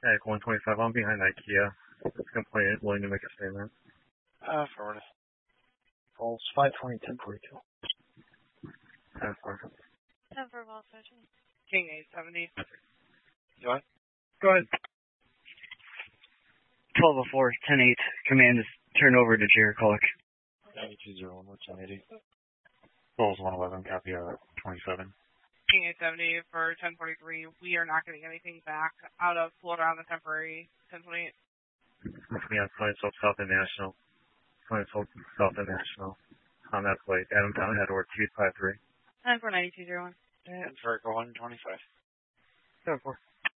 At 125, I'm behind IKEA. Complainant, willing to make a statement. Forward. Falls 520, 1042. 10-4. 10-4, ball switching. King 870. You want? Go ahead. 12-4, 10-8. Command is turned over to Jericho. 9201, 1080. Falls 111, copy 27. King 870 for 1043. We are not getting anything back out of Florida on the temporary 1028. Yeah, Plains South International. Plains South International. On that plate. Adam Town, Edward, 253. 10-4, 9201. And Fargo 125. 10-4.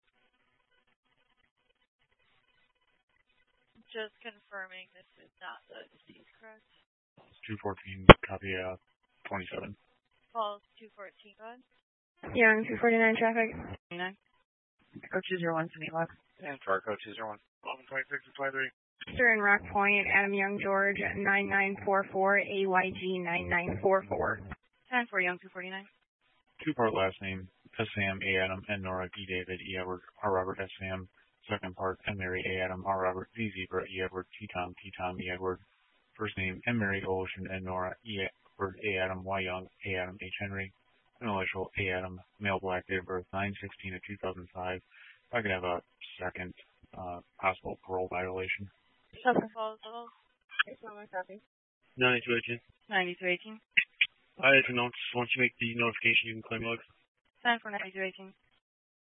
Just confirming this is not the deceased, correct? 214, copy 27. Falls 214, go ahead. Young 249 traffic. 9. Go 201, 75. And Fargo 201. 1126 53. Sir in Rock Point, Adam Young George 9944, AYG 9944. 10-4, Young 249. Two-part last name, S. Sam, A. Adam, N. Nora, E. David, E. Edward, R. Robert, S. Sam. Second part, M. Mary, A. Adam, R. Robert, Z. Zebra, E. Edward, T. Tom, E. Edward. First name, M. Mary, O. Ocean, N. Nora, E. Edward, A. Adam, Y. Young, A. Adam, H. Henry. Initial, A. Adam, male, black, date of birth, 9/16/2005. If I could have a second possible parole violation. Falls, falls. It's not my copy. 9218. 9218. I announce once you make the notification, you can claim logs. 10-4, 9218.